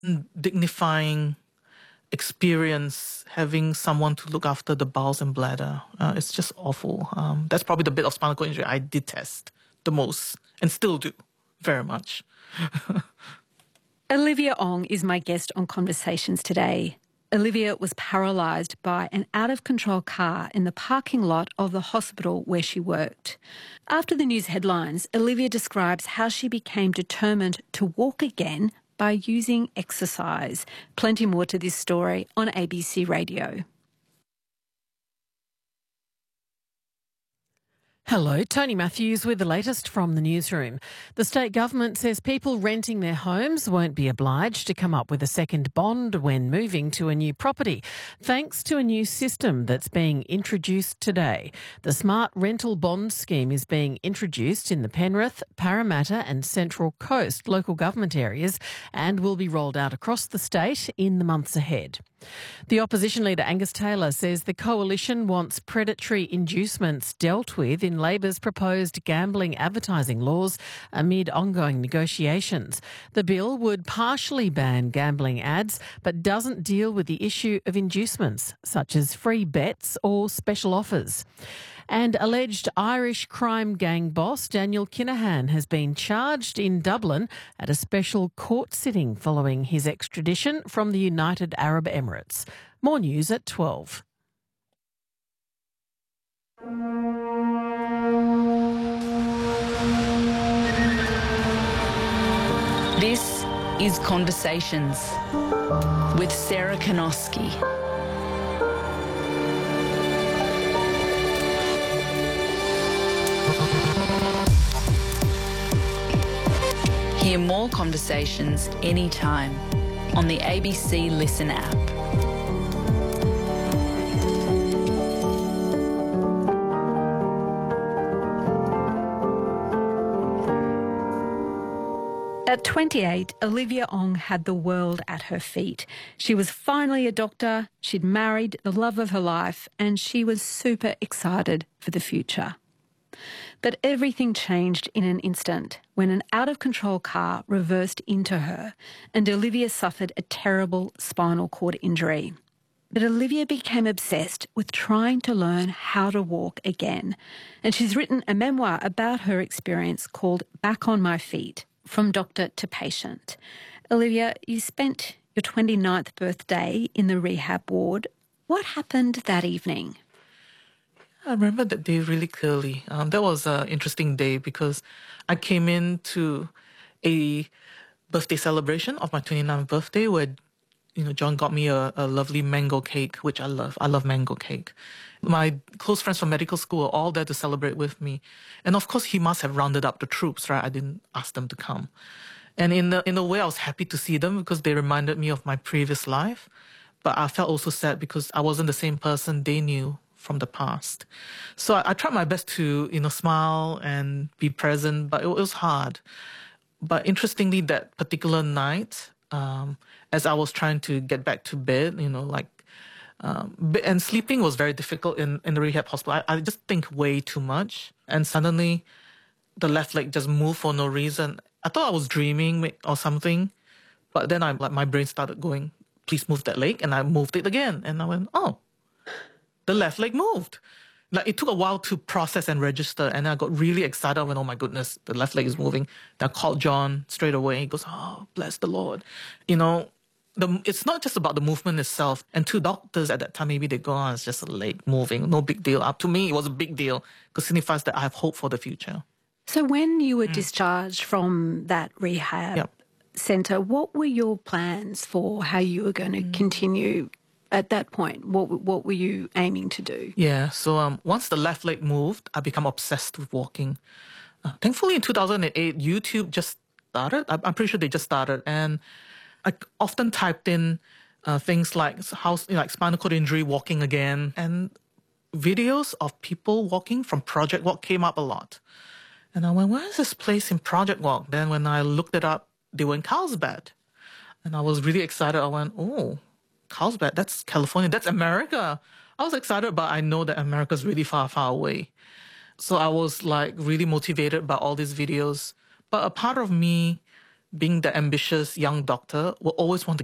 dignifying experience having someone to look after the bowels and bladder. It's just awful. That's probably the bit of spinal cord injury I detest the most and still do very much. Olivia Ong is my guest on Conversations today. Olivia was paralysed by an out-of-control car in the parking lot of the hospital where she worked. After the news headlines, Olivia describes how she became determined to walk again by using exercise. Plenty more to this story on ABC Radio. Hello, Tony Matthews with the latest from the newsroom. The state government says people renting their homes won't be obliged to come up with a second bond when moving to a new property, thanks to a new system that's being introduced today. The Smart Rental Bond Scheme is being introduced in the Penrith, Parramatta and Central Coast local government areas and will be rolled out across the state in the months ahead. The opposition leader Angus Taylor says the coalition wants predatory inducements dealt with in Labor's proposed gambling advertising laws amid ongoing negotiations. The bill would partially ban gambling ads but doesn't deal with the issue of inducements, such as free bets or special offers. And alleged Irish crime gang boss Daniel Kinahan has been charged in Dublin at a special court sitting following his extradition from the United Arab Emirates. More news at 12. This is Conversations with Sarah Kanoski. Hear more conversations anytime on the ABC Listen app. At 28, Olivia Ong had the world at her feet. She was finally a doctor, she'd married the love of her life, and she was super excited for the future. But everything changed in an instant when an out-of-control car reversed into her and Olivia suffered a terrible spinal cord injury. But Olivia became obsessed with trying to learn how to walk again. And she's written a memoir about her experience called Back on My Feet, From Doctor to Patient. Olivia, you spent your 29th birthday in the rehab ward. What happened that evening? I remember that day really clearly. That was an interesting day because I came into a birthday celebration of my 29th birthday where, John got me a lovely mango cake, which I love. I love mango cake. My close friends from medical school were all there to celebrate with me. And of course, he must have rounded up the troops, right? I didn't ask them to come. And in a way, I was happy to see them because they reminded me of my previous life. But I felt also sad because I wasn't the same person they knew from the past. So I tried my best to, smile and be present, but it was hard. But interestingly, that particular night, as I was trying to get back to bed, and sleeping was very difficult in the rehab hospital. I just think way too much. And suddenly, the left leg just moved for no reason. I thought I was dreaming or something, but then my brain started going, please move that leg. And I moved it again. And I went, oh, the left leg moved. It took a while to process and register, and I got really excited. I went, oh my goodness, the left leg is moving. Then I called John straight away. He goes, oh, bless the Lord. It's not just about the movement itself. And two doctors at that time, maybe they go, oh, it's just a leg moving, no big deal. To me, it was a big deal because it signifies that I have hope for the future. So when you were discharged from that rehab centre, what were your plans for how you were going to continue at that point? What were you aiming to do? Yeah, so once the left leg moved, I became obsessed with walking. Thankfully, in 2008, YouTube just started. I'm pretty sure they just started. And I often typed in things like spinal cord injury, walking again, and videos of people walking from Project Walk came up a lot. And I went, where is this place in Project Walk? Then when I looked it up, they were in Carlsbad. And I was really excited. I went, oh, Carlsbad, that's California, that's America. I was excited, but I know that America's really far, far away. So I was really motivated by all these videos. But a part of me being the ambitious young doctor, will always want to